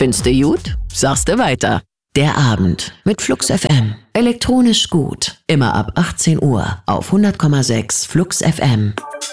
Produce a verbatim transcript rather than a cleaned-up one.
Findest du gut? Sagst du weiter. Der Abend mit Flux F M. Elektronisch gut. Immer ab achtzehn Uhr auf hundert Komma sechs Flux F M.